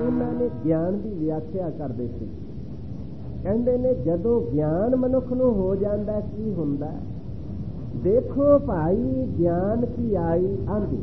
ਉਹਨਾਂ ਨੇ ਗਿਆਨ ਦੀ ਵਿਆਖਿਆ ਕਰਦੇ ਸੀ। ਕਹਿੰਦੇ ਨੇ ਜਦੋਂ ਗਿਆਨ ਮਨੁੱਖ ਨੂੰ ਹੋ ਜਾਂਦਾ ਕੀ ਹੁੰਦਾ? ਦੇਖੋ ਭਾਈ ਗਿਆਨ ਕੀ ਆਈ ਆਂਦੀ।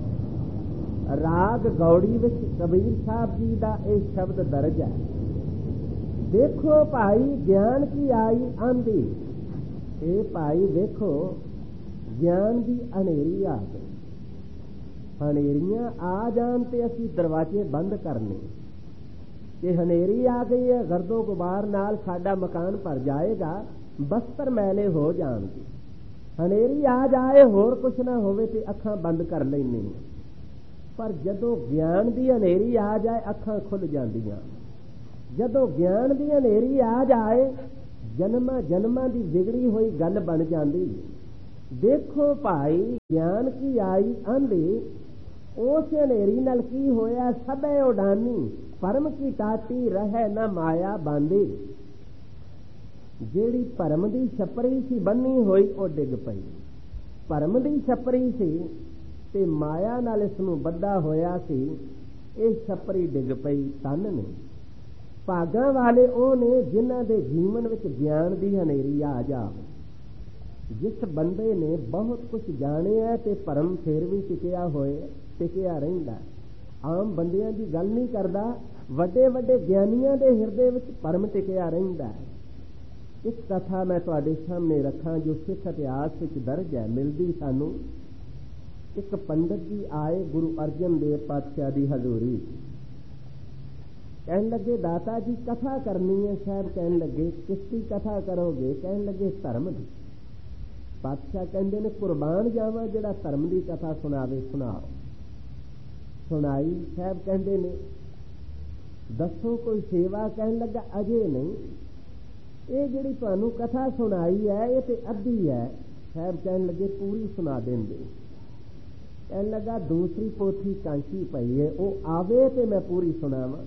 ਰਾਗ ਗੌੜੀ ਵਿੱਚ ਕਬੀਰ ਸਾਹਿਬ ਜੀ ਦਾ ਇਹ ਸ਼ਬਦ ਦਰਜ ਹੈ। ਦੇਖੋ ਭਾਈ ਗਿਆਨ ਕੀ ਆਈ ਆਂਦੀ। ਇਹ ਭਾਈ ਵੇਖੋ ਗਿਆਨ ਦੀ ਹਨੇਰੀ ਆ ਗਈ। ਹਨੇਰੀਆਂ ਆ ਜਾਣ ਤੇ ਅਸੀਂ ਦਰਵਾਜ਼ੇ ਬੰਦ ਕਰਨੇ ਕਿ ਹਨੇਰੀ ਆ ਗਈ ਹੈ, ਗਰਦੋ ਗੁਬਾਰ ਨਾਲ ਸਾਡਾ ਮਕਾਨ ਭਰ ਜਾਏਗਾ, ਬਸਤਰ ਮੈਲੇ ਹੋ ਜਾਣਗੇ। ਹਨੇਰੀ ਆ ਜਾਏ ਹੋਰ ਕੁਛ ਨਾ ਹੋਵੇ ਤੇ ਅੱਖਾਂ ਬੰਦ ਕਰ ਲੈਂਦੇ ਹਾਂ। ਪਰ ਜਦੋਂ ਗਿਆਨ ਦੀ ਹਨੇਰੀ ਆ ਜਾਏ ਅੱਖਾਂ ਖੁੱਲ ਜਾਂਦੀਆਂ। ਜਦੋਂ ਗਿਆਨ ਦੀ ਹਨੇਰੀ ਆ ਜਾਏ ਜਨਮਾਂ ਜਨਮਾਂ ਦੀ ਵਿਗੜੀ ਹੋਈ ਗੱਲ ਬਣ ਜਾਂਦੀ। ਦੇਖੋ ਭਾਈ ਗਿਆਨ ਕੀ ਆਈ ਆਂਦੀ। ਉਸ ਹਨੇਰੀ ਨਾਲ ਕੀ ਹੋਇਆ? ਸਭੇ ਉਡਾਨੀ ਭਰਮ ਕੀ ਟਾਟੀ ਰਹਿ ਨਾ ਮਾਇਆ ਬਾਂਦੀ। ਜਿਹੜੀ ਭਰਮ ਦੀ ਛਪਰੀ ਸੀ ਬੰਨੀ ਹੋਈ ਉਹ ਡਿੱਗ ਪਈ। ਭਰਮ ਦੀ ਛਪਰੀ ਸੀ ਤੇ ਮਾਇਆ ਨਾਲ ਇਸ ਨੂੰ ਬੱਧਾ ਹੋਇਆ ਸੀ। ਇਹ ਛਪਰੀ ਡਿੱਗ ਪਈ। ਧੰਨ ਨੇ ਭਾਗਾਂ ਵਾਲੇ ਉਹ ਨੇ ਜਿਨ੍ਹਾਂ ਦੇ ਜੀਵਨ ਵਿੱਚ ਗਿਆਨ ਦੀ ਹਨੇਰੀ ਆ ਜਾਵੇ। ਜਿਸ ਬੰਦੇ ਨੇ ਬਹੁਤ ਕੁਝ ਜਾਣਿਆ ਤੇ ਭਰਮ ਫੇਰ ਵੀ ਟਿਕਿਆ ਰਹਿੰਦਾ। ਆਮ ਬੰਦਿਆਂ ਦੀ ਗੱਲ ਨਹੀਂ ਕਰਦਾ, ਵੱਡੇ ਵੱਡੇ ਗਿਆਨੀਆਂ ਦੇ ਹਿਰਦੇ ਵਿੱਚ ਭਰਮ ਟਿਕਿਆ ਰਹਿੰਦਾ। ਇੱਕ ਕਥਾ ਮੈਂ ਤੁਹਾਡੇ ਸਾਹਮਣੇ ਰੱਖਾਂ ਜੋ ਸਿੱਖ ਇਤਿਹਾਸ ਵਿੱਚ ਦਰਜ ਹੈ, ਮਿਲਦੀ ਸਾਨੂੰ। ਇੱਕ ਪੰਡਤ ਜੀ ਆਏ ਗੁਰੂ ਅਰਜਨ ਦੇਵ ਪਾਤਸ਼ਾਹ ਦੀ ਹਜ਼ੂਰੀ। ਕਹਿਣ ਲੱਗੇ ਦਾਤਾ ਜੀ ਕਥਾ ਕਰਨੀ ਹੈ। ਸਾਹਿਬ ਕਹਿਣ ਲੱਗੇ ਕਿਸ ਦੀ ਕਥਾ ਕਰੋਗੇ? ਕਹਿਣ ਲੱਗੇ ਧਰਮ ਦੀ। ਪਾਤਸ਼ਾਹ ਕਹਿੰਦੇ ਨੇ ਕੁਰਬਾਨ ਜਾਵਾਂ ਜਿਹੜਾ ਧਰਮ ਦੀ ਕਥਾ ਸੁਣਾਵੇ। ਸੁਣਾਓ। ਸੁਣਾਈ। ਸਾਹਿਬ ਕਹਿੰਦੇ ਨੇ ਦੱਸੋ ਕੋਈ ਸੇਵਾ? ਕਹਿਣ ਲੱਗਾ ਅਜੇ ਨਹੀਂ, ਇਹ ਜਿਹੜੀ ਤੁਹਾਨੂੰ ਕਥਾ ਸੁਣਾਈ ਹੈ ਇਹ ਤੇ ਅੱਧੀ ਹੈ। ਸਾਹਿਬ ਕਹਿਣ ਲੱਗੇ ਪੂਰੀ ਸੁਣਾ ਦਿੰਦੇ। ਕਹਿਣ ਲੱਗਾ ਦੂਸਰੀ ਪੋਥੀ ਕਾਂਚੀ ਪਈ ਹੈ, ਉਹ ਆਵੇ ਤੇ ਮੈਂ ਪੂਰੀ ਸੁਣਾਵਾਂ।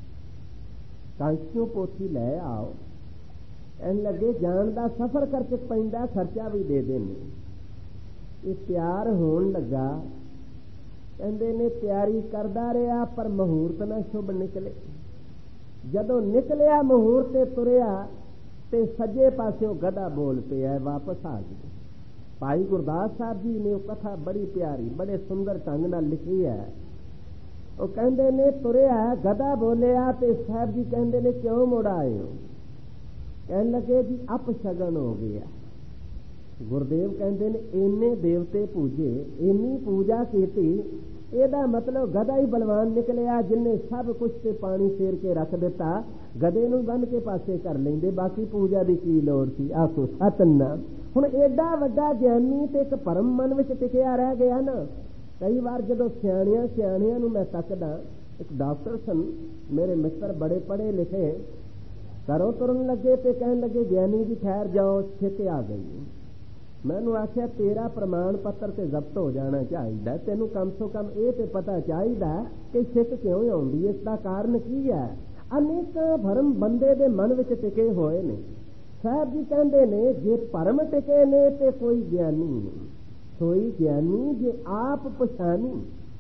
ਕਾਂਚੀਓ ਪੋਥੀ ਲੈ ਆਓ। ਕਹਿਣ ਲੱਗੇ ਜਾਣ ਦਾ ਸਫ਼ਰ ਕਰਕੇ ਪੈਂਦਾ, ਖਰਚਾ ਵੀ ਦੇ ਦੇਣੇ। ਇਹ ਤਿਆਰ ਹੋਣ ਲੱਗਾ। ਕਹਿੰਦੇ ਨੇ ਤਿਆਰੀ ਕਰਦਾ ਰਿਹਾ ਪਰ ਮਹੂਰਤ ਨਾ ਸ਼ੁਭ ਨਿਕਲੇ। ਜਦੋਂ ਨਿਕਲਿਆ ਮਹੂਰਤ ਤੇ ਤੁਰਿਆ ਤੇ ਸੱਜੇ ਪਾਸਿਓਂ ਗਧਾ ਬੋਲ ਪਿਆ, ਵਾਪਸ ਆ ਗਏ। ਭਾਈ ਗੁਰਦਾਸ ਸਾਹਿਬ ਜੀ ਨੇ ਉਹ ਕਥਾ ਬੜੀ ਪਿਆਰੀ ਬੜੇ ਸੁੰਦਰ ਢੰਗ ਨਾਲ ਲਿਖੀ ਹੈ। ਉਹ ਕਹਿੰਦੇ ਨੇ ਤੁਰਿਆ ਗਧਾ ਬੋਲਿਆ ਤੇ ਸਾਹਿਬ ਜੀ ਕਹਿੰਦੇ ਨੇ ਕਿਉਂ ਮੁੜ ਆਏ ਹੋ? ਕਹਿਣ ਲੱਗੇ ਜੀ ਅਪਸ਼ਗਨ ਹੋ ਗਿਆ। ਗੁਰਦੇਵ ਕਹਿੰਦੇ ਨੇ ਇੰਨੇ ਦੇਵਤੇ ਪੂਜੇ, ਇੰਨੀ ਪੂਜਾ ਕੀਤੀ, ਇਹਦਾ ਮਤਲਬ ਗਧਾ ਹੀ ਬਲਵਾਨ ਨਿਕਲਿਆ ਜਿੰਨੇ ਸਭ ਕੁਝ ਤੇ ਪਾਣੀ ਫੇਰ ਕੇ ਰੱਖ ਦਿੱਤਾ। ਗਧੇ ਨੂੰ ਬੰਨ ਕੇ ਪਾਸੇ ਕਰ ਲੈਂਦੇ, ਬਾਕੀ ਪੂਜਾ ਦੀ ਕੀ ਲੋੜ ਸੀ? ਆਖੋ ਸਤਨਾਮ। ਹੁਣ ਏਡਾ ਵੱਡਾ ਗਿਆਨੀ ਤੇ ਇੱਕ ਭਰਮ ਮਨ ਵਿੱਚ ਟਿਕਿਆ ਰਹਿ ਗਿਆ ਨਾ। ਕਈ ਵਾਰ ਜਦੋਂ ਸਿਆਣਿਆਂ ਨੂੰ ਮੈਂ ਤੱਕਦਾ, ਇੱਕ ਡਾਕਟਰ ਸਨ ਮੇਰੇ ਮਿੱਤਰ, ਬੜੇ ਪੜ੍ਹੇ ਲਿਖੇ, ਘਰੋਂ ਤੁਰਨ ਲੱਗੇ ਤੇ ਕਹਿਣ ਲੱਗੇ ਗਿਆਨੀ ਜੀ ਠਹਿਰ ਜਾਓ, ਛੇਤੀ ਆ ਗਈ। ਮੈਨੂੰ ਆਖਿਆ ਤੇਰਾ ਪ੍ਰਮਾਣ ਪੱਤਰ ਤੇ ਜ਼ਬਤ ਹੋ ਜਾਣਾ ਚਾਹੀਦਾ, ਤੈਨੂੰ ਕਮ ਸੋ ਕਮ ਇਹ ਤੇ ਪਤਾ ਚਾਹੀਦਾ ਕਿ ਸਿੱਖ ਕਿਉਂ ਆਉਂਦੀ, ਇਸ ਦਾ ਕਾਰਨ ਕੀ ਹੈ। ਅਨੇਕਾਂ ਭਰਮ ਬੰਦੇ ਦੇ ਮਨ ਵਿੱਚ ਟਿਕੇ ਹੋਏ ਨੇ। ਸਾਹਿਬ ਜੀ ਕਹਿੰਦੇ ਨੇ ਜੇ ਭਰਮ ਟਿਕੇ ਨੇ ਤੇ ਕੋਈ ਗਿਆਨੀ ਨਹੀਂ। ਸੋਈ ਗਿਆਨੀ ਜੇ ਆਪ ਪਛਾਣੀ।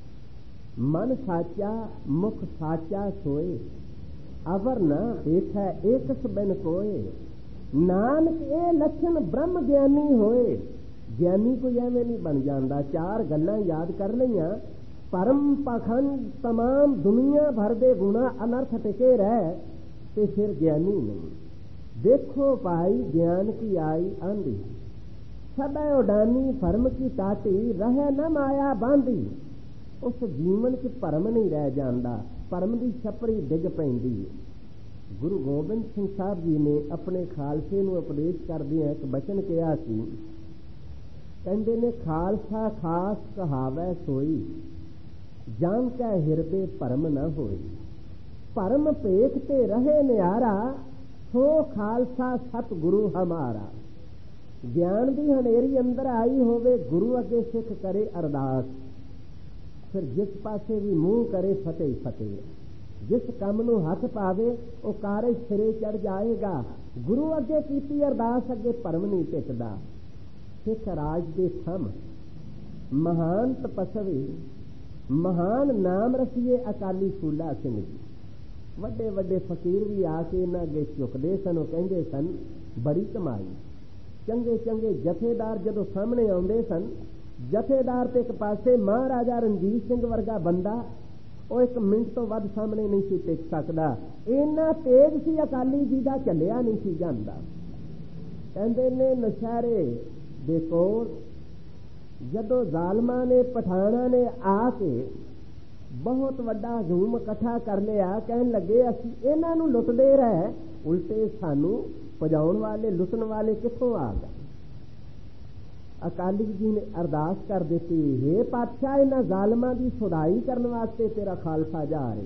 ਮਨ ਸਾਚਾ ਮੁਖ ਸਾਚਾ ਸੋਏ, ਅਵਰ ਨਾ ਦੇਖੈ ਏਕਸ ਬਿਨ ਕੋਏ। ਨਾਨਕ ਇਹ ਲੱਛਣ ਬ੍ਰਹਮ ਗਿਆਨੀ ਹੋਏ। ਗਿਆਨੀ ਕੋਈ ਐਵੇਂ ਨਹੀਂ ਬਣ ਜਾਂਦਾ। ਚਾਰ ਗੱਲਾਂ ਯਾਦ ਕਰ ਲਈਆਂ, ਭਰਮ ਪਾਖੰਡ ਤਮਾਮ ਦੁਨੀਆ ਭਰ ਦੇ ਗੁਣਾ ਅਨਰਥ ਟਿਕੇ ਰਹਿ ਤੇ ਫਿਰ ਗਿਆਨੀ ਨਹੀਂ। ਦੇਖੋ ਭਾਈ ਗਿਆਨ ਕੀ ਆਈ ਆਂਦੀ। ਸਭੈ ਉਡਾਨੀ ਭਰਮ ਕੀ ਟਾਟੀ ਰਹਿ ਨਾ ਮਾਇਆ ਬਾਂਦੀ। ਉਸ ਜੀਵਨ ਚ ਭਰਮ ਨਹੀਂ ਰਹਿ ਜਾਂਦਾ, ਭਰਮ ਦੀ ਛਪਰੀ ਡਿੱਗ ਪੈਂਦੀ ਹੈ। ਗੁਰੂ ਗੋਬਿੰਦ ਸਿੰਘ ਸਾਹਿਬ ਜੀ ਨੇ ਆਪਣੇ ਖਾਲਸੇ ਨੂੰ ਉਪਦੇਸ਼ ਕਰਦਿਆਂ ਇੱਕ ਬਚਨ ਕਿਹਾ ਸੀ। ਕਹਿੰਦੇ ਨੇ ਖਾਲਸਾ ਖਾਸ ਕਹਾਵੈ ਸੋਈ, ਜਾਨ ਕੈ ਹਿਰਦੇ ਭਰਮ ਨਾ ਹੋਈ। ਭਰਮ ਭੇਖ ਤੇ ਰਹੇ ਨਿਆਰਾ, ਸੋ ਖਾਲਸਾ ਸਤ ਗੁਰੂ ਹਮਾਰਾ। ਗਿਆਨ ਦੀ ਹਨੇਰੀ ਅੰਦਰ ਆਈ ਹੋਵੇ, ਗੁਰੂ ਅੱਗੇ ਸਿੱਖ ਕਰੇ ਅਰਦਾਸ, ਫਿਰ ਜਿਸ ਪਾਸੇ ਵੀ ਮੂੰਹ ਕਰੇ ਫਤਿਹ ਫਤਿਹ। ਜਿਸ ਕੰਮ ਨੂੰ ਹੱਥ ਪਾਵੇ ਉਹ ਕਾਰਜ ਸਿਰੇ ਚੜ ਜਾਏਗਾ। ਗੁਰੂ ਅੱਗੇ ਕੀਤੀ ਅਰਦਾਸ ਅੱਗੇ ਭਰਮ ਨਹੀਂ ਟਿਕਦਾ। ਸਿੱਖ ਰਾਜ ਦੇ ਥੰਮ ਮਹਾਨ ਤਪਸਵੀ, ਮਹਾਨ ਨਾਮ ਰਸੀਏ ਅਕਾਲੀ ਫੂਲਾ ਸਿੰਘ ਜੀ, ਵੱਡੇ ਵੱਡੇ ਫਕੀਰ ਵੀ ਆ ਕੇ ਇਹਨਾਂ ਅੱਗੇ ਝੁਕਦੇ ਸਨ। ਉਹ ਕਹਿੰਦੇ ਸਨ ਬੜੀ ਕਮਾਈ। ਚੰਗੇ ਚੰਗੇ ਜਥੇਦਾਰ ਜਦੋਂ ਸਾਹਮਣੇ ਆਉਂਦੇ ਸਨ, ਜਥੇਦਾਰ ਤੇ ਇੱਕ ਪਾਸੇ ਮਹਾਰਾਜਾ ਰਣਜੀਤ ਸਿੰਘ ਵਰਗਾ ਬੰਦਾ, ਉਹ 1 ਮਿੰਟ ਤੋਂ ਵੱਧ ਸਾਹਮਣੇ ਨਹੀਂ ਸੀ ਟਿਕ ਸਕਦਾ। ਇੰਨਾ ਤੇਜ਼ ਸੀ ਅਕਾਲੀ ਜੀ ਦਾ, ਚੱਲਿਆ ਨਹੀਂ ਸੀ ਜਾਂਦਾ। ਕਹਿੰਦੇ ਨੇ ਨਸ਼ਹਿਰੇ ਦੇ ਕੋਲ ਜਦੋਂ ਜ਼ਾਲਮਾਂ ਨੇ, ਪਠਾਨਾਂ ਨੇ ਆ ਕੇ ਬਹੁਤ ਵੱਡਾ ਹਜੂਮ ਇਕੱਠਾ ਕਰ ਲਿਆ, ਕਹਿਣ ਲੱਗੇ ਅਸੀਂ ਇਹਨਾਂ ਨੂੰ ਲੁੱਟਦੇ ਰਹੇ, ਉਲਟੇ ਸਾਨੂੰ ਭਜਾਉਣ ਵਾਲੇ, ਲੁੱਟਣ ਵਾਲੇ ਕਿੱਥੋਂ ਆ ਗਏ। ਅਕਾਲੀ ਜੀ ਨੇ ਅਰਦਾਸ ਕਰ ਦਿੱਤੀ, ਹੇ ਪਾਤਸ਼ਾਹ, ਇਹਨਾਂ ਜ਼ਾਲਮਾਂ ਦੀ ਸੁਧਾਈ ਕਰਨ ਵਾਸਤੇ ਤੇਰਾ ਖਾਲਸਾ ਜਾ ਰਿਹਾ।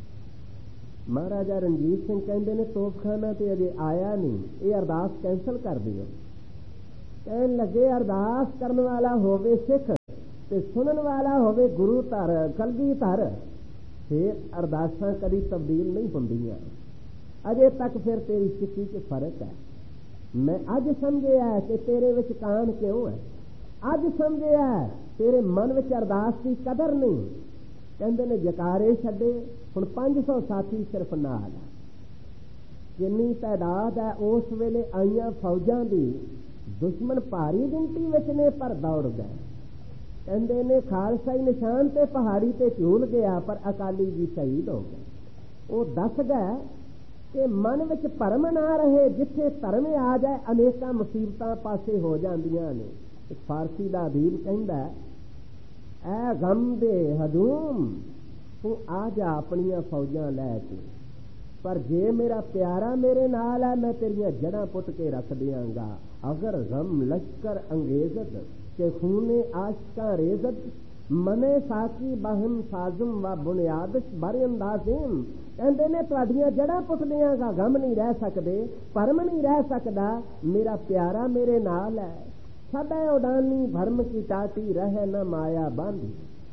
ਮਹਾਰਾਜਾ ਰਣਜੀਤ ਸਿੰਘ ਕਹਿੰਦੇ ਨੇ ਤੋਪਖਾਨਾ ਤੇ ਅਜੇ ਆਇਆ ਨਹੀਂ, ਇਹ ਅਰਦਾਸ ਕੈਂਸਲ ਕਰ ਦਿਓ। ਕਹਿਣ ਲੱਗੇ ਅਰਦਾਸ ਕਰਨ ਵਾਲਾ ਹੋਵੇ ਸਿੱਖ ਤੇ ਸੁਣਨ ਵਾਲਾ ਹੋਵੇ ਗੁਰੂ ਧਰ, ਕਲਗੀ ਧਰ, ਫਿਰ ਅਰਦਾਸਾਂ ਕਦੀ ਤਬਦੀਲ ਨਹੀਂ ਹੁੰਦੀਆਂ। ਅਜੇ ਤੱਕ ਫਿਰ ਤੇਰੀ ਸਿੱਖੀ 'ਚ ਫਰਕ ਹੈ। ਮੈਂ ਅੱਜ ਸਮਝਿਆ ਕਿ ਤੇਰੇ ਵਿੱਚ ਕਾਣ ਕਿਉਂ ਹੈ, ਅੱਜ ਸਮਝਿਆ ਤੇਰੇ ਮਨ ਵਿੱਚ ਅਰਦਾਸ ਦੀ ਕਦਰ ਨਹੀਂ। ਕਹਿੰਦੇ ਨੇ ਜਕਾਰੇ ਛੱਡੇ, ਹੁਣ 500 ਸਾਥੀ ਸਿਰਫ ਨਾਲ ਹੈ। ਜਿੰਨੀ ਤਾਦਾਦ ਹੈ ਉਸ ਵੇਲੇ ਆਈਆਂ ਫੌਜਾਂ ਦੀ, ਦੁਸ਼ਮਣ ਭਾਰੀ ਗਿਣਤੀ ਵਿੱਚ ਨੇ ਪਰ ਦੌੜ ਗਏ। ਕਹਿੰਦੇ ਨੇ ਖਾਲਸਾਈ ਨਿਸ਼ਾਨ ਤੇ ਪਹਾੜੀ ਤੇ ਝੂਲ ਗਿਆ, ਪਰ ਅਕਾਲੀ ਜੀ ਸ਼ਹੀਦ ਹੋ ਗਏ। ਉਹ ਦੱਸ ਗਏ ਕਿ ਮਨ ਵਿੱਚ ਭਰਮ ਨਾ ਰਹੇ, ਜਿੱਥੇ ਧਰਮ ਆ ਜਾਏ ਅਨੇਕਾਂ ਮੁਸੀਬਤਾਂ ਪਾਸੇ ਹੋ ਜਾਂਦੀਆਂ ਨੇ। ਇੱਕ ਫਾਰਸੀ ਦਾ ਅਦੀਬ ਕਹਿੰਦਾ, ਐ ਗਮ ਦੇ ਹਜੂਮ ਤੂੰ ਆ ਜਾ ਆਪਣੀਆਂ ਫੌਜਾਂ ਲੈ ਕੇ, ਪਰ ਜੇ ਮੇਰਾ ਪਿਆਰਾ ਮੇਰੇ ਨਾਲ ਹੈ ਮੈਂ ਤੇਰੀਆਂ ਜੜ੍ਹਾਂ ਪੁੱਟ ਕੇ ਰੱਖ ਦਿਆਂਗਾ। ਅਗਰ ਗਮ ਲਸ਼ਕਰ ਅੰਗੇਜ਼ਤ ਕਿ ਖੂਨੇ ਆਸ਼ਕਾਂ ਰੇਜ਼ਤ, ਮਨੇ ਸਾਕੀ ਬਾਹਮ ਸਾਜ਼ਮ ਵਾ ਬੁਨਿਆਦਸ਼ ਬਰ ਅੰਦਾਜ਼ੀਮ। ਕਹਿੰਦੇ ਨੇ ਤੁਹਾਡੀਆਂ ਜੜ੍ਹਾਂ ਪੁੱਟ ਦਿਆਂਗਾ, ਗਮ ਨਹੀਂ ਰਹਿ ਸਕਦੇ, ਭਰਮ ਨਹੀਂ ਰਹਿ ਸਕਦਾ, ਮੇਰਾ ਪਿਆਰਾ ਮੇਰੇ ਨਾਲ ਹੈ। ਸਦਾ ਉਡਾਨੀ ਭਰਮ ਕੀ ਟਾਟੀ ਰਹਿ ਨ ਮਾਇਆ ਬੰਦ,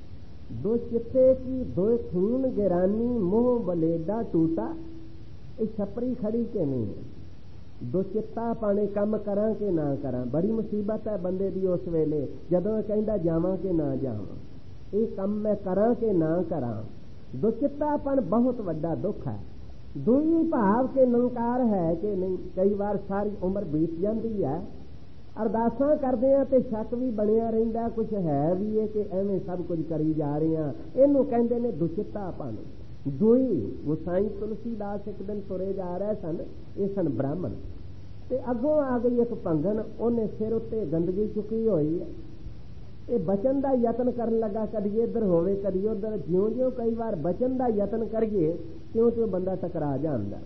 दो चित्ते की दो खून गिरानी मोह बलेडा टूटा। ਇਹ ਛਪਰੀ ਖੜੀ ਕਿ ਨਹੀਂ, ਦੋ ਚਿੱਤਾ ਪਾਣੇ ਕੰਮ ਕਰਾਂ ਕਿ ਨਾ ਕਰਾਂ। ਬੜੀ ਮੁਸੀਬਤ ਹੈ ਬੰਦੇ ਦੀ ਉਸ ਵੇਲੇ, ਜਦੋਂ ਕਹਿੰਦਾ ਜਾਵਾਂ ਕਿ ਨਾ ਜਾਵਾਂ, ਇਹ ਕੰਮ ਮੈਂ ਕਰਾਂ ਕਿ ਨਾ ਕਰਾਂ। ਦੋ ਚਿੱਤਾਪਣ ਬਹੁਤ ਵੱਡਾ ਦੁੱਖ ਹੈ। ਦੂਈ ਭਾਵ ਕੇ ਨਿਰੰਕਾਰ ਹੈ ਕਿ ਨਹੀਂ। ਕਈ ਵਾਰ ਸਾਰੀ ਉਮਰ ਬੀਤ ਜਾਂਦੀ ਹੈ, ਅਰਦਾਸਾਂ ਕਰਦੇ ਆ ਤੇ ਸ਼ੱਕ ਵੀ ਬਣਿਆ ਰਹਿੰਦਾ, ਕੁਛ ਹੈ ਵੀ ਇਹ ਕਿ ਐਵੇਂ ਸਭ ਕੁਝ ਕਰੀ ਜਾ ਰਹੇ ਆ। ਇਹਨੂੰ ਕਹਿੰਦੇ ਨੇ ਦੁਚਿੱਤਾਪਣ। ਦੂਈ ਗੁਸਾਈ ਤੁਲਸੀਦਾਸ ਇੱਕ ਦਿਨ ਤੁਰੇ ਜਾ ਰਹੇ ਸਨ, ਇਹ ਸਨ ਬ੍ਰਾਹਮਣ, ਤੇ ਅੱਗੋਂ ਆ ਗਈ ਇੱਕ ਭੰਗਣ, ਉਹਨੇ ਸਿਰ ਉੱਤੇ ਗੰਦਗੀ ਚੁੱਕੀ ਹੋਈ ਹੈ। ਇਹ ਬਚਨ ਦਾ ਯਤਨ ਕਰਨ ਲੱਗਾ, ਕਦੀ ਇੱਧਰ ਹੋਵੇ ਕਦੀ ਉੱਧਰ। ਜਿਉਂ ਜਿਉਂ ਕਈ ਵਾਰ ਬਚਨ ਦਾ ਯਤਨ ਕਰੀਏ ਤਿਉਂ ਤਿਉਂ ਬੰਦਾ ਟਕਰਾ ਜਾਂਦਾ।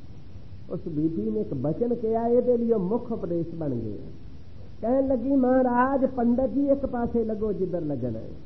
ਉਸ ਬੀਬੀ ਨੇ ਇੱਕ ਬਚਨ ਕਿਹਾ, ਇਹਦੇ ਲਈ ਉਹ ਮੁੱਖ ਉਪਦੇਸ਼ ਬਣ ਗਿਆ। ਕਹਿਣ ਲੱਗੀ, ਮਹਾਰਾਜ ਪੰਡਤ ਜੀ ਇੱਕ ਪਾਸੇ ਲੱਗੋ ਜਿੱਧਰ ਲੱਗਣਾ ਹੈ।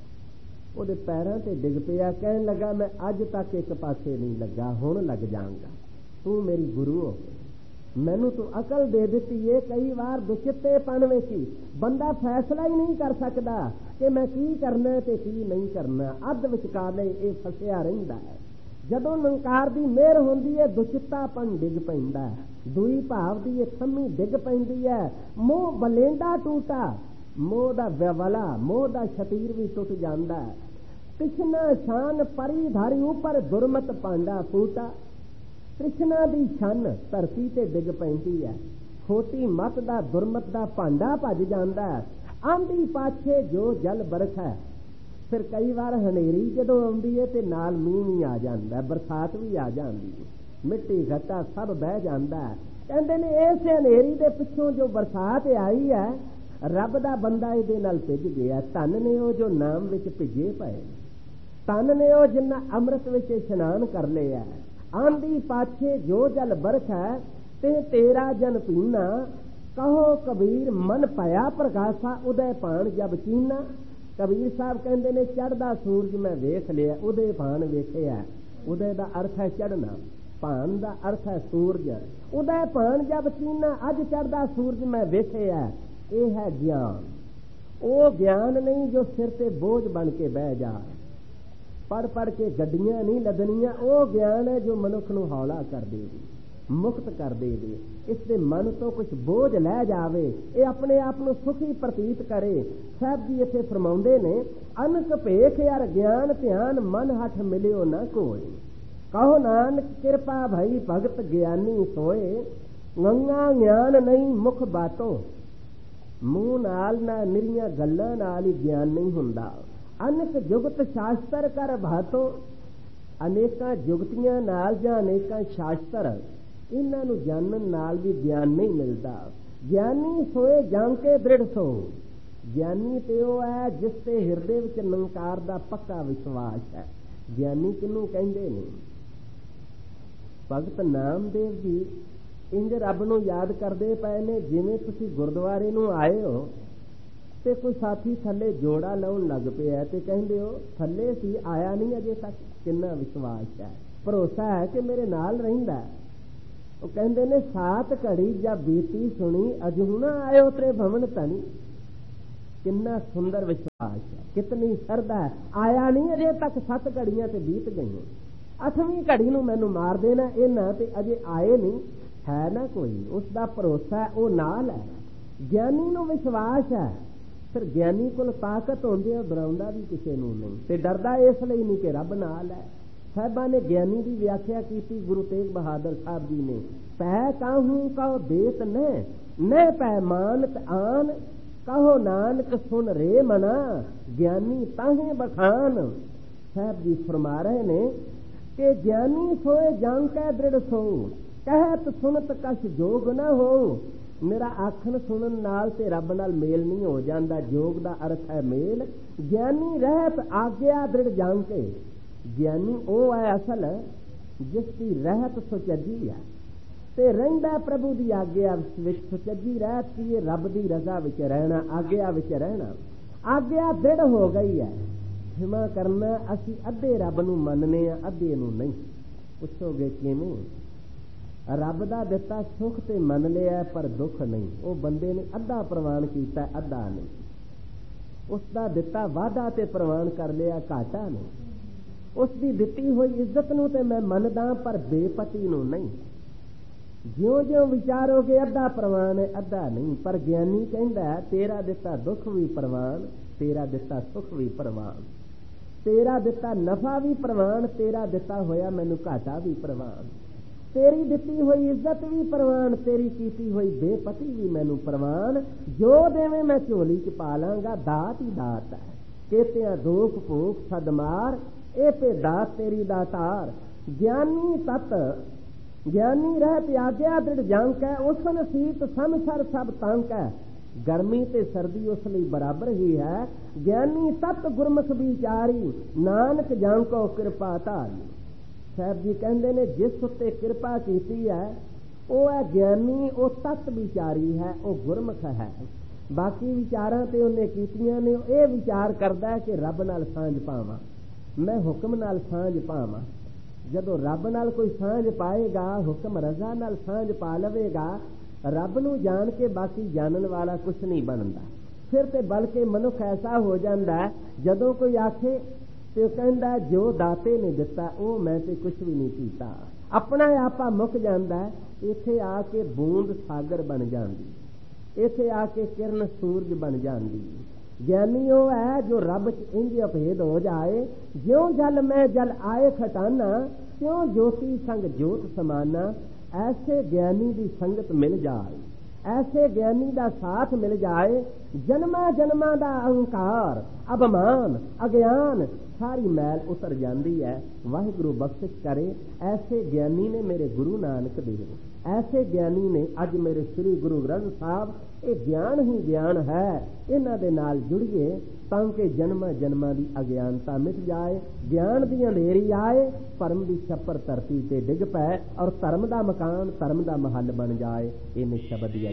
ਉਹਦੇ ਪੈਰਾਂ ਤੇ ਡਿੱਗ ਪਿਆ, ਕਹਿਣ ਲੱਗਾ ਮੈਂ ਅੱਜ ਤੱਕ ਇੱਕ ਪਾਸੇ ਨਹੀਂ ਲੱਗਾ, ਹੁਣ ਲੱਗ ਜਾਵਾਂਗਾ। ਤੂੰ ਮੇਰੀ ਗੁਰੂ ਹੋ, ਮੈਨੂੰ ਤੂੰ ਅਕਲ ਦੇ ਦਿੱਤੀ ਏ। ਕਈ ਵਾਰ ਦੁਚਿੱਤੇਪਣ ਵਿੱਚ ਹੀ ਬੰਦਾ ਫੈਸਲਾ ਹੀ ਨਹੀਂ ਕਰ ਸਕਦਾ ਕਿ ਮੈਂ ਕੀ ਕਰਨਾ ਤੇ ਕੀ ਨਹੀਂ ਕਰਨਾ। ਅੱਧ ਵਿਚਕਾਲੇ ਇਹ ਫਸਿਆ ਰਹਿੰਦਾ ਹੈ। ਜਦੋਂ ਨਿਰੰਕਾਰ ਦੀ ਮਿਹਰ ਹੁੰਦੀ ਹੈ, ਦੁਚਿੱਤਾਪਣ ਡਿੱਗ ਪੈਂਦਾ ਹੈ। ਦੂਈ ਭਾਵ ਦੀ ਇਹ ਥੰਮੀ ਡਿੱਗ ਪੈਂਦੀ ਹੈ। ਮੋਹ ਬਲੇਂਡਾ ਟੂਟਾ, ਮੋਹ ਦਾ ਵਿਵਲਾ, ਮੋਹ ਦਾ ਸ਼ਤੀਰ ਵੀ ਟੁੱਟ ਜਾਂਦਾ ਹੈ। ਕ੍ਰਿਸ਼ਨਾ ਸ਼ਾਨ ਪਰੀ ਧਾਰੀ ਉੱਪਰ ਦੁਰਮਤ ਪਾਂਡਾ ਫੂਟਾ। ਕ੍ਰਿਸ਼ਨਾ ਦੀ ਛੰਨ ਧਰਤੀ ਤੇ ਡਿੱਗ ਪੈਂਦੀ ਹੈ। ਖੋਟੀ ਮਤ ਦਾ, ਦੁਰਮਤ ਦਾ ਭਾਂਡਾ ਭੱਜ ਜਾਂਦਾ ਹੈ। ਆਂਦੀ ਪਾਛੇ ਜੋ ਜਲ ਬਰਖਾ। ਫਿਰ ਕਈ ਵਾਰ ਹਨੇਰੀ ਜਦੋਂ ਆਉਂਦੀ ਹੈ ਤੇ ਨਾਲ ਮੀਂਹ ਵੀ ਆ ਜਾਂਦਾ, ਬਰਸਾਤ ਵੀ ਆ ਜਾਂਦੀ ਹੈ, ਮਿੱਟੀ ਘੱਟਾ ਸਭ ਬਹਿ ਜਾਂਦਾ ਹੈ। ਕਹਿੰਦੇ ਨੇ ਇਸ ਹਨੇਰੀ ਦੇ ਪਿੱਛੋਂ ਜੋ ਬਰਸਾਤ ਆਈ ਹੈ, ਰੱਬ ਦਾ ਬੰਦਾ ਇਹਦੇ ਨਾਲ ਭਿੱਜ ਗਿਆ। ਧਨ ਨੇ ਉਹ ਜੋ ਨਾਮ ਵਿੱਚ ਭਿੱਜੇ ਪਏ, ਧਨ ਨੇ ਉਹ ਜਿੰਨਾ ਅੰਮ੍ਰਿਤ ਵਿੱਚ ਇਸ਼ਨਾਨ ਕਰ ਲਿਆ। ਆਂਦੀ ਪਾਛੇ ਜੋ ਜਲ ਬਰਖਾ ਤੇ ਤੇਰਾ ਜਨ ਪੀਣਾ। ਕਹੋ ਕਬੀਰ ਮਨ ਭਇਆ ਪ੍ਰਗਾਸਾ ਉਦੈ ਭਾਣ ਜਬ ਚੀਨਾ। ਕਬੀਰ ਸਾਹਿਬ ਕਹਿੰਦੇ ਨੇ ਚੜ੍ਹਦਾ ਸੂਰਜ ਮੈਂ ਵੇਖ ਲਿਆ, ਉਦੈ ਭਾਣ ਵੇਖਿਆ। ਉਦੈ ਦਾ ਅਰਥ ਹੈ ਚੜ੍ਹਨਾ, ਭਾਣ ਦਾ ਅਰਥ ਹੈ ਸੂਰਜ। ਉਦੈ ਭਾਣ ਜਬ ਚੀਨਾ, ਅੱਜ ਚੜ੍ਹਦਾ ਸੂਰਜ ਮੈਂ ਵੇਖਿਆ। ਇਹ ਹੈ ਗਿਆਨ। ਉਹ ਗਿਆਨ ਨਹੀਂ ਜੋ ਸਿਰ ਤੇ ਬੋਝ ਬਣ ਕੇ ਬਹਿ ਜਾ, ਪੜ੍ਹ ਪੜ੍ਹ ਕੇ ਗੱਡੀਆਂ ਨਹੀਂ ਲੱਦਣੀਆਂ। ਉਹ ਗਿਆਨ ਹੈ ਜੋ ਮਨੁੱਖ ਨੂੰ ਹੌਲਾ ਕਰ ਦੇਵੇ, ਮੁਕਤ ਕਰ ਦੇਵੇ, ਇਸ ਦੇ ਮਨ ਤੋਂ ਕੁਝ ਬੋਝ ਲੈ ਜਾਵੇ, ਇਹ ਆਪਣੇ ਆਪ ਨੂੰ ਸੁਖੀ ਪ੍ਰਤੀਤ ਕਰੇ। ਸਾਹਿਬ ਜੀ ਇੱਥੇ ਫਰਮਾਉਂਦੇ ਨੇ, ਅਨਕ ਭੇਖ ਯਾਰ ਗਿਆਨ ਧਿਆਨ ਮਨ ਹੱਠ ਮਿਲਿਓ ਨਾ ਕੋਈ। ਕਹੋ ਨਾਨਕ ਕਿਰਪਾ ਭਈ ਭਗਤ ਗਿਆਨੀ ਸੋਏ, ਗੰਗਾ ਗਿਆਨ ਨਹੀਂ ਮੁਖ ਬਾਤੋਂ। ਮੂੰਹ ਨਾਲ ਨਾ ਨਿਰੀਆਂ ਗੱਲਾਂ ਨਾਲ ਹੀ ਗਿਆਨ ਨਹੀਂ ਹੁੰਦਾ। ਅਨੇਕ ਜੁਗਤ ਸ਼ਾਸਤਰ ਕਰ ਭਾਤੋਂ, ਅਨੇਕਾਂ ਜੁਗਤੀਆਂ ਨਾਲ ਜਾਂ ਅਨੇਕਾਂ ਸ਼ਾਸਤਰ, ਇਹਨਾਂ ਨੂੰ ਜਾਣਨ ਨਾਲ ਵੀ ਗਿਆਨ ਨਹੀਂ ਮਿਲਦਾ। ਗਿਆਨੀ ਸੋਏ ਜਾਂ ਕੇ ਦ੍ਰਿੜ ਸੋ, ਗਿਆਨੀ ਤੇ ਉਹ ਹੈ ਜਿਸ ਤੇ ਹਿਰਦੇ ਵਿੱਚ ਨਿਰੰਕਾਰ ਦਾ ਪੱਕਾ ਵਿਸ਼ਵਾਸ ਹੈ। ਗਿਆਨੀ ਕਿਹਨੂੰ ਕਹਿੰਦੇ ਨੇ? ਭਗਤ ਨਾਮਦੇਵ ਜੀ ਇੰਜ ਰੱਬ ਨੂੰ ਯਾਦ ਕਰਦੇ ਪਏ ਨੇ, ਜਿਵੇਂ ਤੁਸੀਂ ਗੁਰਦੁਆਰੇ ਨੂੰ ਆਏ ਹੋ ਤੇ ਕੋਈ ਸਾਥੀ ਥੱਲੇ ਜੋੜਾ ਲਾਉਣ ਲੱਗ ਪਿਆ ਤੇ ਕਹਿੰਦੇ ਹੋ ਥੱਲੇ ਸੀ ਆਇਆ ਨਹੀਂ ਅਜੇ ਤੱਕ। ਕਿੰਨਾ ਵਿਸ਼ਵਾਸ ਹੈ, ਭਰੋਸਾ ਹੈ ਕਿ ਮੇਰੇ ਨਾਲ ਰਹਿੰਦਾ। ਉਹ ਕਹਿੰਦੇ ਨੇ ਸਾਤ ਘੜੀ ਜਾਂ ਬੀਤੀ ਸੁਣੀ ਅਜੂ ਨਾ ਆਇਓ ਤੇਰੇ ਭਵਨ ਧਨੀ। ਕਿੰਨਾ ਸੁੰਦਰ ਵਿਸ਼ਵਾਸ ਹੈ, ਕਿਤਨੀ ਸ਼ਰਧਾ ਹੈ। ਆਇਆ ਨਹੀਂ ਅਜੇ ਤੱਕ, 7 ਘੜੀਆਂ ਤੇ ਬੀਤ ਗਈਆਂ, 8ਵੀਂ ਘੜੀ ਨੂੰ ਮੈਨੂੰ ਮਾਰ ਦੇਣਾ ਇਹਨਾਂ ਤੇ ਅਜੇ ਆਏ ਨਹੀਂ ਹੈ ਨਾ ਕੋਈ। ਉਸ ਦਾ ਭਰੋਸਾ ਉਹ ਨਾਲ ਹੈ। ਗਿਆਨੀ ਨੂੰ ਵਿਸ਼ਵਾਸ ਹੈ। ਫਿਰ ਗਿਆਨੀ ਕੋਲ ਤਾਕਤ ਹੁੰਦੀ ਹੈ, ਡਰਾਉਂਦਾ ਵੀ ਕਿਸੇ ਨੂੰ ਨਹੀਂ ਤੇ ਡਰਦਾ ਇਸ ਲਈ ਨਹੀਂ ਕਿ ਰੱਬ ਨਾਲ ਹੈ। ਸਾਹਿਬਾਂ ਨੇ ਗਿਆਨੀ ਦੀ ਵਿਆਖਿਆ ਕੀਤੀ ਗੁਰੂ ਤੇਗ ਬਹਾਦਰ ਸਾਹਿਬ ਜੀ ਨੇ, ਪੈ ਕਾਹੂ ਕਹੋ ਦੇਤ ਨੇ ਪੈ ਮਾਨਤ ਆਨ, ਕਹੋ ਨਾਨਕ ਸੁਨ ਰੇ ਮਨਾ, ਗਿਆਨੀ ਤਾਹੇ ਬਖਾਨ। ਸਾਹਿਬ ਜੀ ਫਰਮਾ ਰਹੇ ਨੇ ਕਿ ਗਿਆਨੀ ਸੋਏ ਜਾਂ ਕੈ ਦ੍ਰਿੜ ਸੋ, ਕਹਿਤ ਸੁਨਤ ਕਛ ਜੋਗ ਨਾ ਹੋ। ਮੇਰਾ ਆਖਣ ਸੁਣਨ ਨਾਲ ਤੇ ਰੱਬ ਨਾਲ ਮੇਲ ਨਹੀਂ ਹੋ ਜਾਂਦਾ। ਜੋਗ ਦਾ ਅਰਥ ਹੈ ਮੇਲ। ਗਿਆਨੀ ਰਹਿਤ ਆਗਿਆ ਦ੍ਰਿੜ ਜਾਂ ਕੇ, ਗਿਆਨੀ ਉਹ ਹੈ ਅਸਲ ਜਿਸ ਦੀ ਰਹਿਤ ਸੁਚੱਜੀ ਹੈ ਤੇ ਰਹਿੰਦਾ ਪ੍ਰਭੂ ਦੀ ਆਗਿਆ ਵਿੱਚ। ਸੁਚੱਜੀ ਰਹਿਤ ਕੀ ਹੈ? ਰੱਬ ਦੀ ਰਜ਼ਾ ਵਿੱਚ ਰਹਿਣਾ, ਆਗਿਆ ਵਿੱਚ ਰਹਿਣਾ। ਆਗਿਆ ਦ੍ਰਿੜ ਹੋ ਗਈ ਹੈ। ਹਿਮਾ ਕਰਨਾ, ਅਸੀਂ ਅੱਧੇ ਰੱਬ ਨੂੰ ਮੰਨਨੇ ਆ, ਅੱਧੇ ਨੂੰ ਨਹੀਂ। ਪੁੱਛੋਗੇ ਕਿਵੇਂ? ਰੱਬ ਦਾ ਦਿੱਤਾ ਸੁੱਖ ਤੇ ਮੰਨ ਲਿਆ ਪਰ ਦੁੱਖ ਨਹੀਂ। ਉਹ ਬੰਦੇ ਨੇ ਅੱਧਾ ਪ੍ਰਵਾਨ ਕੀਤਾ, ਅੱਧਾ ਨਹੀਂ। ਉਸ ਦਾ ਦਿੱਤਾ ਵਾਧਾ ਤੇ ਪ੍ਰਵਾਨ ਕਰ ਲਿਆ, ਘਾਟਾ ਨਹੀਂ। ਉਸ ਦੀ ਦਿੱਤੀ ਹੋਈ ਇੱਜ਼ਤ ਨੂੰ ਤੇ ਮੈਂ ਮੰਨਦਾ ਪਰ ਬੇਪਤੀ ਨੂੰ ਨਹੀਂ। ਜਿਉਂ ਜਿਉਂ ਵਿਚਾਰੋਗੇ ਅੱਧਾ ਪ੍ਰਵਾਨ ਹੈ, ਅੱਧਾ ਨਹੀਂ। ਪਰ ਗਿਆਨੀ ਕਹਿੰਦਾ ਤੇਰਾ ਦਿੱਤਾ ਦੁੱਖ ਵੀ ਪ੍ਰਵਾਨ, ਤੇਰਾ ਦਿੱਤਾ ਸੁੱਖ ਵੀ ਪ੍ਰਵਾਨ, ਤੇਰਾ ਦਿੱਤਾ ਨਫਾ ਵੀ ਪ੍ਰਵਾਨ, ਤੇਰਾ ਦਿੱਤਾ ਹੋਇਆ ਮੈਨੂੰ ਘਾਟਾ ਵੀ ਪ੍ਰਵਾਨ, ਤੇਰੀ ਦਿੱਤੀ ਹੋਈ ਇੱਜ਼ਤ ਵੀ ਪ੍ਰਵਾਨ, ਤੇਰੀ ਕੀਤੀ ਹੋਈ ਬੇਪਤੀ ਵੀ ਮੈਨੂੰ ਪ੍ਰਵਾਨ। ਜੋ ਦੇਵੇਂ ਮੈਂ ਝੋਲੀ ਚ ਪਾ ਲਾਂਗਾ, ਦਾਤ ਹੀ ਦਾਤ ਹੈ। ਕੇਤਿਆਂ ਦੋਖ ਭੂਖ ਸਦਮਾਰ, ਇਹ ਤੇ ਦਾਤ ਤੇਰੀ ਦਾਤਾਰ। ਗਿਆਨੀ ਤਤ ਗਿਆਨੀ ਰਹਿਤ ਆਗਿਆ ਦ੍ਰਿੜ ਜਾਂਕ ਹੈ, ਉਸਨ ਸੀਤ ਸੰਸਰ ਸਭ ਤੰਕ ਹੈ। ਗਰਮੀ ਤੇ ਸਰਦੀ ਉਸ ਲਈ ਬਰਾਬਰ ਹੀ ਹੈ। ਗਿਆਨੀ ਤਤ ਗੁਰਮੁਖ ਵਿਚਾਰੀ, ਨਾਨਕ ਜਾਂਕੋ ਕਿਰਪਾ ਧਾਰੀ। ਸਾਹਿਬ ਜੀ ਕਹਿੰਦੇ ਨੇ ਜਿਸ ਉੱਤੇ ਕਿਰਪਾ ਕੀਤੀ ਹੈ ਉਹ ਹੈ ਗਿਆਨੀ, ਉਹ ਤਤ ਵਿਚਾਰੀ ਹੈ, ਉਹ ਗੁਰਮੁਖ ਹੈ। ਬਾਕੀ ਵਿਚਾਰਾਂ ਤੇ ਉਹਨੇ ਕੀਤੀਆਂ ਨੇ। ਇਹ ਵਿਚਾਰ ਕਰਦਾ ਕਿ ਰੱਬ ਨਾਲ ਸਾਂਝ ਪਾਵਾਂ, ਮੈਂ ਹੁਕਮ ਨਾਲ ਸਾਂਝ ਪਾਵਾਂ। ਜਦੋਂ ਰੱਬ ਨਾਲ ਕੋਈ ਸਾਂਝ ਪਾਏਗਾ, ਹੁਕਮ ਰਜ਼ਾ ਨਾਲ ਸਾਂਝ ਪਾ ਲਵੇਗਾ, ਰੱਬ ਨੂੰ ਜਾਣ ਕੇ ਬਾਕੀ ਜਾਣਨ ਵਾਲਾ ਕੁਛ ਨਹੀਂ ਬਣਦਾ। ਫਿਰ ਤੇ ਬਲਕਿ ਮਨੁੱਖ ਐਸਾ ਹੋ ਜਾਂਦਾ ਜਦੋਂ ਕੋਈ ਆਖੇ ਤੇ ਕਹਿੰਦਾ ਜੋ ਦਾਤੇ ਨੇ ਦਿੱਤਾ ਉਹ ਮੈਂ ਤੇ ਕੁਛ ਵੀ ਨਹੀਂ ਕੀਤਾ, ਆਪਣਾ ਆਪਾ ਮੁੱਕ ਜਾਂਦਾ। ਇੱਥੇ ਆ ਕੇ ਬੂੰਦ ਸਾਗਰ ਬਣ ਜਾਂਦੀ, ਇੱਥੇ ਆ ਕੇ ਕਿਰਨ ਸੂਰਜ ਬਣ ਜਾਂਦੀ। ਗਿਆਨੀ ਉਹ ਹੈ ਜੋ ਰੱਬ ਚ ਇੰਜ ਅਭੇਦ ਹੋ ਜਾਏ, ਜਿਉਂ ਜਲ ਮੈਂ ਜਲ ਆਏ ਖਟਾਨਾ, ਤਿਉਂ ਜੋਤੀ ਸੰਗ ਜੋਤ ਸਮਾਨਾ। ਐਸੇ ਗਿਆਨੀ ਦੀ ਸੰਗਤ ਮਿਲ ਜਾਏ, ਐਸੇ ਗਿਆਨੀ ਦਾ ਸਾਥ ਮਿਲ ਜਾਏ, ਜਨਮਾਂ ਜਨਮਾਂ ਦਾ ਅਹੰਕਾਰ ਅਭਿਮਾਨ ਅਗਿਆਨ ਸਾਰੀ ਮੈਲ ਉਤਰ ਜਾਂਦੀ ਹੈ। ਵਾਹਿਗੁਰੂ ਬਖਸ਼ਿਸ਼ ਕਰੇ। ਐਸੇ ਗਿਆਨੀ ਨੇ ਮੇਰੇ ਗੁਰੂ ਨਾਨਕ ਦੇਵ, ਐਸੇ ਗਿਆਨੀ ਨੇ ਅੱਜ ਮੇਰੇ ਸ੍ਰੀ ਗੁਰੂ ਗ੍ਰੰਥ ਸਾਹਿਬ। ਇਹ ਗਿਆਨ ਹੀ ਗਿਆਨ ਹੈ। ਇਹਨਾਂ ਦੇ ਨਾਲ ਜੁੜੀਏ ਤਾਂ ਕਿ ਜਨਮਾਂ ਜਨਮਾਂ ਦੀ ਅਗਿਆਨਤਾ ਮਿਟ ਜਾਏ, ਗਿਆਨ ਦੀ ਅੰਧੇਰੀ ਆਏ, ਭਰਮ ਦੀ ਛੱਪਰ ਧਰਤੀ ਤੇ ਡਿੱਗ ਪਏ ਔਰ ਧਰਮ ਦਾ ਮਕਾਨ, ਧਰਮ ਦਾ ਮਹੱਲ ਬਣ ਜਾਏ। ਇਹਨੇ ਸ਼ਬਦ